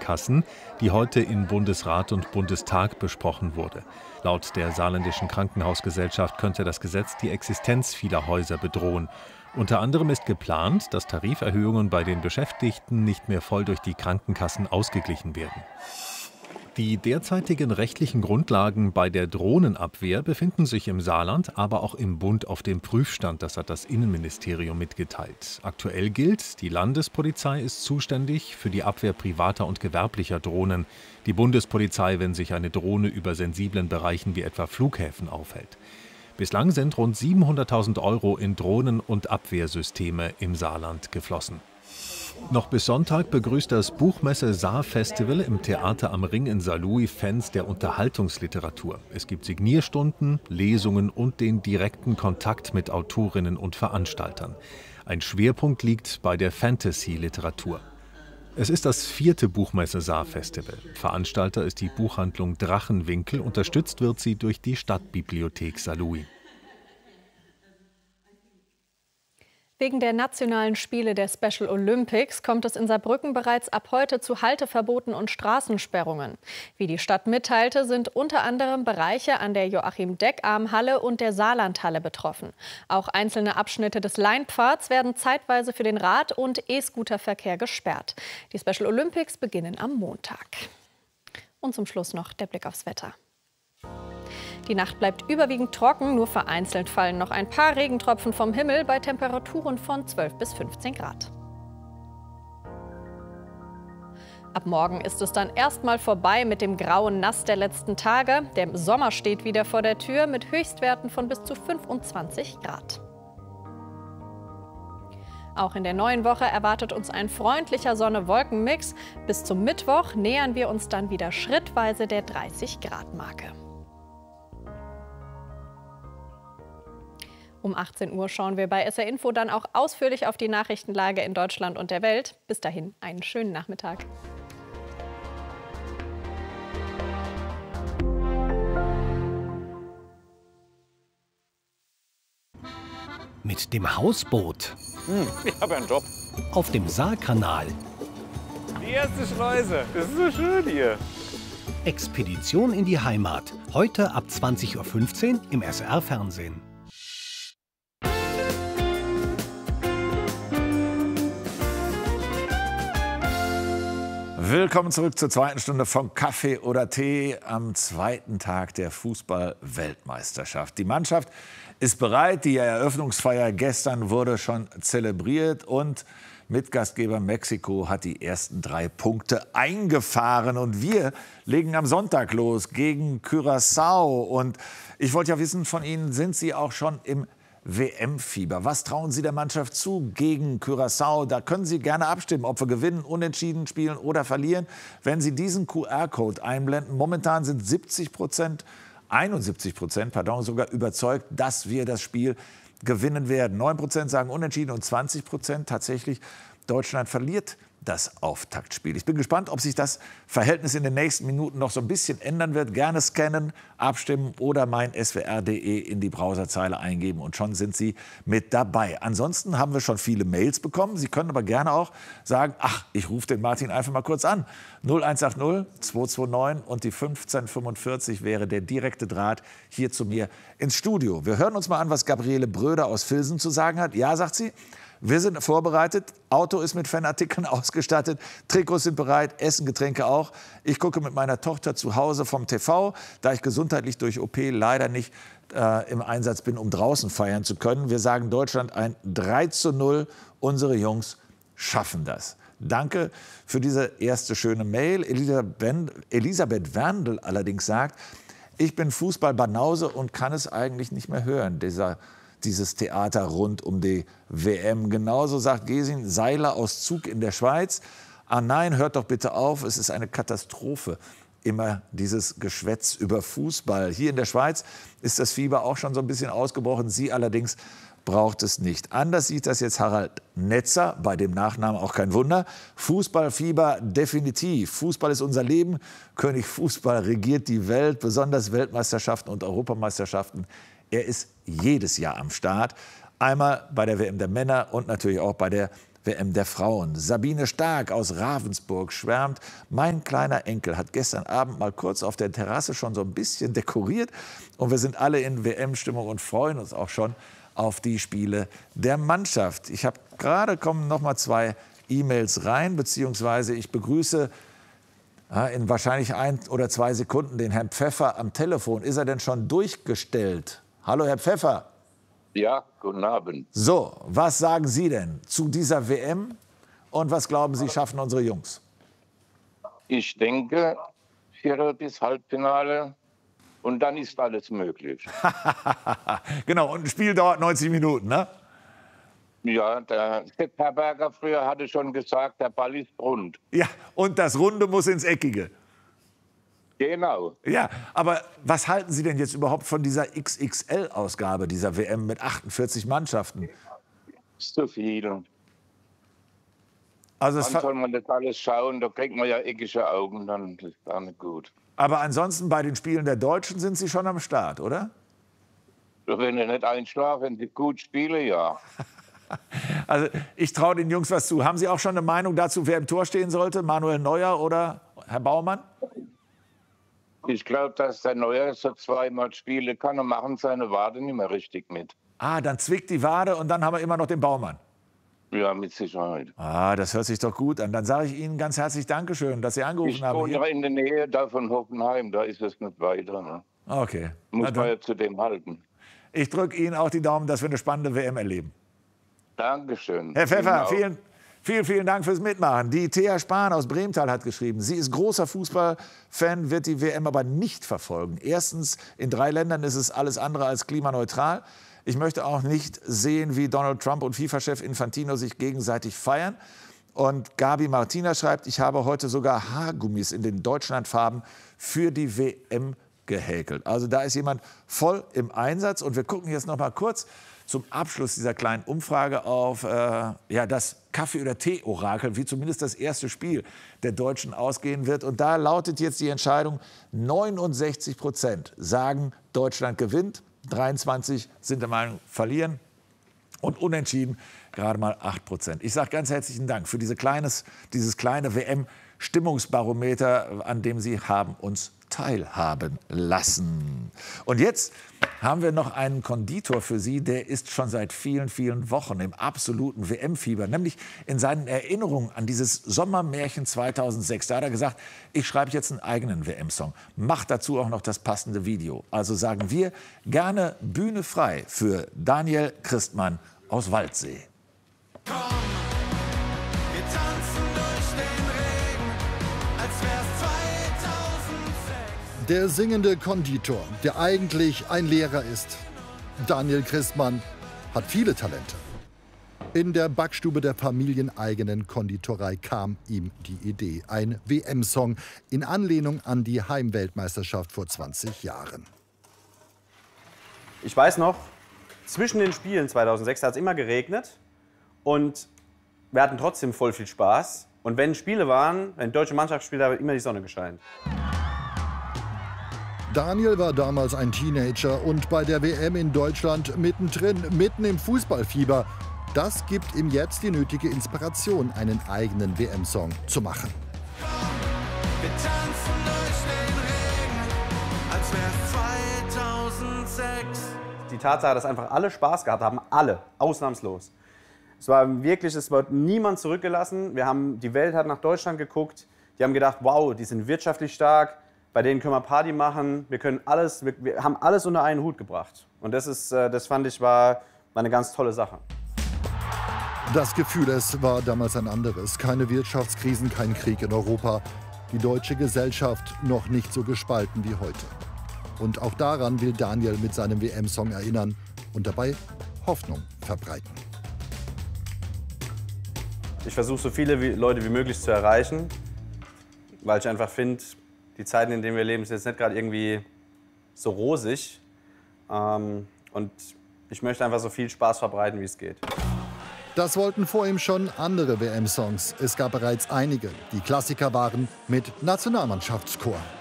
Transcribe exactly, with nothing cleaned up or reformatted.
Krankenkassen, die heute in Bundesrat und Bundestag besprochen wurde. Laut der Saarländischen Krankenhausgesellschaft könnte das Gesetz die Existenz vieler Häuser bedrohen. Unter anderem ist geplant, dass Tariferhöhungen bei den Beschäftigten nicht mehr voll durch die Krankenkassen ausgeglichen werden. Die derzeitigen rechtlichen Grundlagen bei der Drohnenabwehr befinden sich im Saarland, aber auch im Bund auf dem Prüfstand. Das hat das Innenministerium mitgeteilt. Aktuell gilt, die Landespolizei ist zuständig für die Abwehr privater und gewerblicher Drohnen. Die Bundespolizei, wenn sich eine Drohne über sensiblen Bereichen wie etwa Flughäfen aufhält. Bislang sind rund siebenhunderttausend Euro in Drohnen- und Abwehrsysteme im Saarland geflossen. Noch bis Sonntag begrüßt das Buchmesse-Saar-Festival im Theater am Ring in Saarlouis Fans der Unterhaltungsliteratur. Es gibt Signierstunden, Lesungen und den direkten Kontakt mit Autorinnen und Veranstaltern. Ein Schwerpunkt liegt bei der Fantasy-Literatur. Es ist das vierte Buchmesse-Saar-Festival. Veranstalter ist die Buchhandlung Drachenwinkel. Unterstützt wird sie durch die Stadtbibliothek Saarlouis. Wegen der nationalen Spiele der Special Olympics kommt es in Saarbrücken bereits ab heute zu Halteverboten und Straßensperrungen. Wie die Stadt mitteilte, sind unter anderem Bereiche an der Joachim-Deck-Arm-Halle und der Saarlandhalle betroffen. Auch einzelne Abschnitte des Leinpfads werden zeitweise für den Rad- und E-Scooter-Verkehr gesperrt. Die Special Olympics beginnen am Montag. Und zum Schluss noch der Blick aufs Wetter. Die Nacht bleibt überwiegend trocken, nur vereinzelt fallen noch ein paar Regentropfen vom Himmel bei Temperaturen von zwölf bis fünfzehn Grad. Ab morgen ist es dann erstmal vorbei mit dem grauen Nass der letzten Tage. Der Sommer steht wieder vor der Tür mit Höchstwerten von bis zu fünfundzwanzig Grad. Auch in der neuen Woche erwartet uns ein freundlicher Sonne-Wolken-Mix. Bis zum Mittwoch nähern wir uns dann wieder schrittweise der dreißig Grad Marke. Um achtzehn Uhr schauen wir bei S R Info dann auch ausführlich auf die Nachrichtenlage in Deutschland und der Welt. Bis dahin einen schönen Nachmittag. Mit dem Hausboot. Hm, ich habe einen Job. Auf dem Saarkanal. Die erste Schleuse. Das ist so schön hier. Expedition in die Heimat. Heute ab zwanzig Uhr fünfzehn im S R Fernsehen. Willkommen zurück zur zweiten Stunde von Kaffee oder Tee am zweiten Tag der Fußball-Weltmeisterschaft. Die Mannschaft ist bereit, die Eröffnungsfeier gestern wurde schon zelebriert und Mitgastgeber Mexiko hat die ersten drei Punkte eingefahren. Und wir legen am Sonntag los gegen Curaçao. Und ich wollte ja wissen von Ihnen, sind Sie auch schon im W M-Fieber? Was trauen Sie der Mannschaft zu gegen Curaçao? Da können Sie gerne abstimmen, ob wir gewinnen, unentschieden spielen oder verlieren. Wenn Sie diesen Q R-Code einblenden, momentan sind siebzig Prozent, einundsiebzig Prozent, pardon, sogar überzeugt, dass wir das Spiel gewinnen werden. neun Prozent sagen unentschieden und zwanzig Prozent tatsächlich, Deutschland verliert das Auftaktspiel. Ich bin gespannt, ob sich das Verhältnis in den nächsten Minuten noch so ein bisschen ändern wird. Gerne scannen, abstimmen oder mein S W R punkt de in die Browserzeile eingeben und schon sind Sie mit dabei. Ansonsten haben wir schon viele Mails bekommen. Sie können aber gerne auch sagen, ach, ich rufe den Martin einfach mal kurz an. null eins acht null zwei zwei neun und die fünfzehn fünfundvierzig wäre der direkte Draht hier zu mir ins Studio. Wir hören uns mal an, was Gabriele Bröder aus Vilsen zu sagen hat. Ja, sagt sie. Wir sind vorbereitet, Auto ist mit Fanartikeln ausgestattet, Trikots sind bereit, Essen, Getränke auch. Ich gucke mit meiner Tochter zu Hause vom T V, da ich gesundheitlich durch O P leider nicht äh, im Einsatz bin, um draußen feiern zu können. Wir sagen Deutschland ein drei zu null, unsere Jungs schaffen das. Danke für diese erste schöne Mail. Elisabeth Werndl allerdings sagt, ich bin Fußball-Banause und kann es eigentlich nicht mehr hören, dieser dieses Theater rund um die W M. Genauso sagt Gesin Seiler aus Zug in der Schweiz. Ah nein, hört doch bitte auf, es ist eine Katastrophe. Immer dieses Geschwätz über Fußball. Hier in der Schweiz ist das Fieber auch schon so ein bisschen ausgebrochen. Sie allerdings braucht es nicht. Anders sieht das jetzt Harald Netzer, bei dem Nachnamen auch kein Wunder. Fußballfieber definitiv. Fußball ist unser Leben. König Fußball regiert die Welt, besonders Weltmeisterschaften und Europameisterschaften. Er ist jedes Jahr am Start. Einmal bei der W M der Männer und natürlich auch bei der W M der Frauen. Sabine Stark aus Ravensburg schwärmt: Mein kleiner Enkel hat gestern Abend mal kurz auf der Terrasse schon so ein bisschen dekoriert. Und wir sind alle in W M-Stimmung und freuen uns auch schon auf die Spiele der Mannschaft. Ich habe gerade kommen noch mal zwei E-Mails rein, beziehungsweise ich begrüße ja, in wahrscheinlich ein oder zwei Sekunden den Herrn Pfeffer am Telefon. Ist er denn schon durchgestellt? Hallo, Herr Pfeffer. Ja, guten Abend. So, was sagen Sie denn zu dieser W M und was glauben Sie, schaffen unsere Jungs? Ich denke, Viertel- bis Halbfinale und dann ist alles möglich. Genau, und ein Spiel dauert neunzig Minuten, ne? Ja, der Sepp Herberger früher hatte schon gesagt, der Ball ist rund. Ja, und das Runde muss ins Eckige. Genau. Ja, aber was halten Sie denn jetzt überhaupt von dieser X X L-Ausgabe dieser W M mit achtundvierzig Mannschaften? Ist zu viel. Also es Wann soll man das alles schauen? Da kriegt man ja eckige Augen, dann ist das gar nicht gut. Aber ansonsten bei den Spielen der Deutschen sind Sie schon am Start, oder? Wenn ich nicht einschlafe, wenn sie gut spielen, ja. Also ich traue den Jungs was zu. Haben Sie auch schon eine Meinung dazu, wer im Tor stehen sollte? Manuel Neuer oder Herr Baumann? Ich glaube, dass der Neuer so zweimal spielen kann und machen seine Wade nicht mehr richtig mit. Ah, dann zwickt die Wade und dann haben wir immer noch den Baumann. Ja, mit Sicherheit. Ah, das hört sich doch gut an. Dann sage ich Ihnen ganz herzlich Dankeschön, dass Sie angerufen Ich haben. wohne Hier. in der Nähe da von Hoffenheim, da ist es nicht weiter. Ne? Okay. Muss Na dann. man ja zu dem halten. Ich drücke Ihnen auch die Daumen, dass wir eine spannende W M erleben. Dankeschön. Herr Pfeffer, Ihnen auch. vielen, vielen, vielen Dank fürs Mitmachen. Die Thea Spahn aus Bremtal hat geschrieben, sie ist großer Fußballfan, wird die W M aber nicht verfolgen. Erstens, in drei Ländern ist es alles andere als klimaneutral. Ich möchte auch nicht sehen, wie Donald Trump und FIFA-Chef Infantino sich gegenseitig feiern. Und Gabi Martina schreibt, ich habe heute sogar Haargummis in den Deutschlandfarben für die W M gehäkelt. Also da ist jemand voll im Einsatz. Und wir gucken jetzt noch mal kurz zum Abschluss dieser kleinen Umfrage auf äh, ja, das Kaffee- oder Tee-Orakel, wie zumindest das erste Spiel der Deutschen ausgehen wird. Und da lautet jetzt die Entscheidung, neunundsechzig Prozent sagen, Deutschland gewinnt, dreiundzwanzig sind der Meinung, verlieren und unentschieden gerade mal acht Prozent. Ich sage ganz herzlichen Dank für diese kleines, dieses kleine W M-Stimmungsbarometer, an dem Sie haben uns teilhaben lassen. Und jetzt haben wir noch einen Konditor für Sie, der ist schon seit vielen, vielen Wochen im absoluten W M-Fieber, nämlich in seinen Erinnerungen an dieses Sommermärchen zweitausendsechs. Da hat er gesagt, ich schreibe jetzt einen eigenen W M-Song, macht dazu auch noch das passende Video. Also sagen wir gerne Bühne frei für Daniel Christmann aus Waldsee. Komm, wir tanzen durch den Regen, als wär's zweitausendsechs. Der singende Konditor, der eigentlich ein Lehrer ist. Daniel Christmann hat viele Talente. In der Backstube der familieneigenen Konditorei kam ihm die Idee. Ein W M-Song in Anlehnung an die Heimweltmeisterschaft vor zwanzig Jahren. Ich weiß noch, zwischen den Spielen zweitausendsechs hat es immer geregnet und wir hatten trotzdem voll viel Spaß. Und wenn Spiele waren, wenn die deutsche Mannschaft spielte, hat immer die Sonne gescheint. Daniel war damals ein Teenager und bei der W M in Deutschland mittendrin, mitten im Fußballfieber. Das gibt ihm jetzt die nötige Inspiration, einen eigenen W M-Song zu machen. Wir tanzen durch den Regen, als wär's zweitausendsechs. Die Tatsache, dass einfach alle Spaß gehabt haben, alle, ausnahmslos. Es war wirklich, es wird niemand zurückgelassen. Wir haben, die Welt hat nach Deutschland geguckt. Die haben gedacht, wow, die sind wirtschaftlich stark. Bei denen können wir Party machen. Wir können alles, wir, wir haben alles unter einen Hut gebracht. Und das ist, das fand ich, war, war eine ganz tolle Sache. Das Gefühl, es war damals ein anderes. Keine Wirtschaftskrisen, kein Krieg in Europa. Die deutsche Gesellschaft noch nicht so gespalten wie heute. Und auch daran will Daniel mit seinem W M-Song erinnern und dabei Hoffnung verbreiten. Ich versuche, so viele wie, Leute wie möglich zu erreichen, weil ich einfach finde, die Zeiten, in denen wir leben, sind jetzt nicht gerade irgendwie so rosig. Ähm, und ich möchte einfach so viel Spaß verbreiten, wie es geht. Das wollten vor ihm schon andere W M-Songs. Es gab bereits einige, die Klassiker waren mit Nationalmannschaftschor.